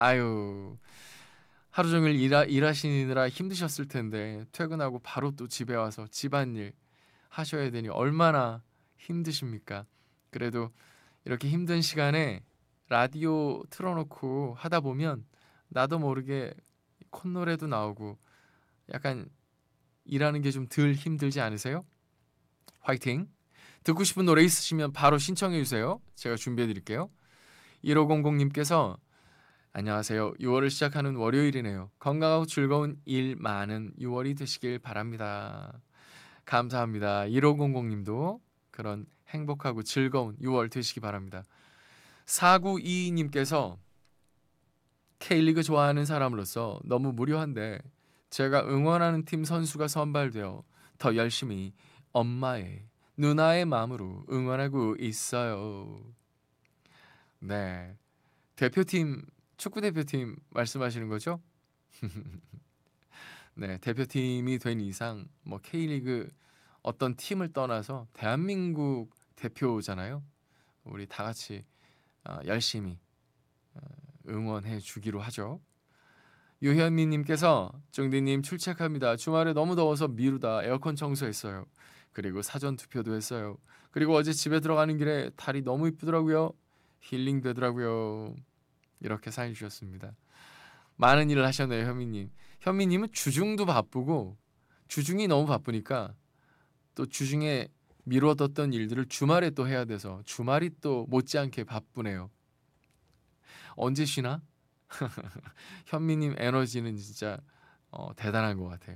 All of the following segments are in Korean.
아유, 하루 종일 일하시느라 힘드셨을 텐데 퇴근하고 바로 또 집에 와서 집안일 하셔야 되니 얼마나 힘드십니까? 그래도 이렇게 힘든 시간에 라디오 틀어놓고 하다 보면 나도 모르게 콧노래도 나오고 약간 일하는 게 좀 덜 힘들지 않으세요? 화이팅! 듣고 싶은 노래 있으시면 바로 신청해 주세요. 제가 준비해 드릴게요. 1500님께서 안녕하세요. 6월을 시작하는 월요일이네요. 건강하고 즐거운 일 많은 6월이 되시길 바랍니다. 감사합니다. 1500님도 그런 행복하고 즐거운 6월 되시기 바랍니다. 4922님께서 K리그 좋아하는 사람으로서 너무 무료한데 제가 응원하는 팀 선수가 선발되어 더 열심히 엄마의 누나의 마음으로 응원하고 있어요. 네. 대표팀 축구 대표팀 말씀하시는 거죠? 네, 대표팀이 된 이상 뭐 K리그 어떤 팀을 떠나서 대한민국 대표잖아요. 우리 다 같이 열심히 응원해 주기로 하죠. 유현미님께서 쫑디님 출첵합니다. 주말에 너무 더워서 미루다 에어컨 청소했어요. 그리고 사전 투표도 했어요. 그리고 어제 집에 들어가는 길에 달이 너무 이쁘더라고요. 힐링 되더라고요. 이렇게 사연 주셨습니다. 많은 일을 하셨네요, 현미님. 현미님은 주중도 바쁘고 주중이 너무 바쁘니까 또 주중에 미뤄뒀던 일들을 주말에 또 해야 돼서 주말이 또 못지않게 바쁘네요. 언제 쉬나? 현미님 에너지는 진짜 대단한 것 같아.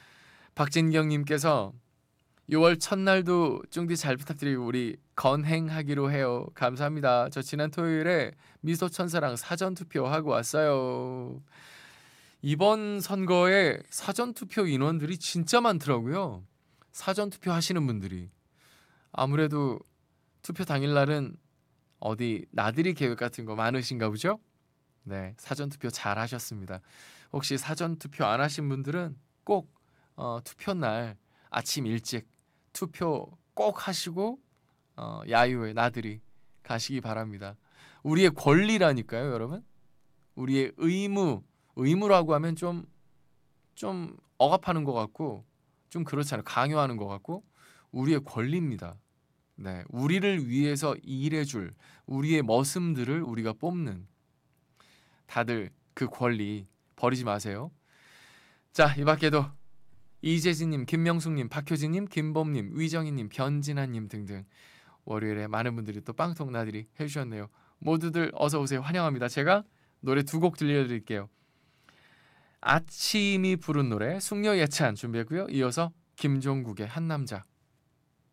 박진경님께서 6월 첫날도 쫑디 잘 부탁드리고 우리 건행하기로 해요. 감사합니다. 저 지난 토요일에 미소천사랑 사전투표 하고 왔어요. 이번 선거에 사전투표 인원들이 진짜 많더라고요. 사전투표 하시는 분들이. 아무래도 투표 당일날은 어디 나들이 계획 같은 거 많으신가 보죠? 네, 사전투표 잘 하셨습니다. 혹시 사전투표 안 하신 분들은 꼭 투표 날 아침 일찍 투표 꼭 하시고 야유회 나들이 가시기 바랍니다. 우리의 권리라니까요, 여러분. 우리의 의무라고 하면 좀 억압하는 것 같고 좀 그렇잖아요. 강요하는 것 같고 우리의 권리입니다. 네, 우리를 위해서 일해줄 우리의 머슴들을 우리가 뽑는 다들 그 권리 버리지 마세요. 자, 이 밖에도 이재진님, 김명숙님, 박효진님, 김범님, 위정희님, 변진아님 등등 월요일에 많은 분들이 또 빵통 나들이 해주셨네요. 모두들 어서 오세요. 환영합니다. 제가 노래 두 곡 들려드릴게요. 아침이 부른 노래 숙녀 예찬 준비했고요. 이어서 김종국의 한 남자